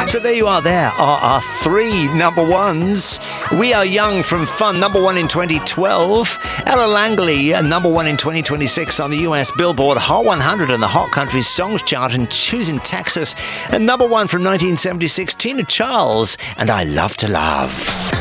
So there you are. There are our three number ones. We Are Young from Fun, number one in 2012. Ella Langley, number one in 2026 on the US Billboard Hot 100 and the Hot Country Songs chart in Houston, Texas. And number one from 1976, Tina Charles, and I Love to Love.